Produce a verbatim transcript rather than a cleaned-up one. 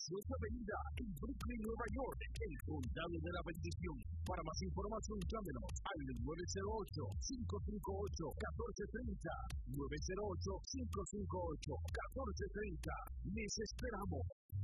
Preciosa Avenida en Brooklyn, Nueva York, el condado de la bendición. Para más información, llámenos al nueve cero ocho, cinco cinco ocho, uno cuatro tres cero, nueve cero ocho, cinco cinco ocho, uno cuatro tres cero. Les esperamos.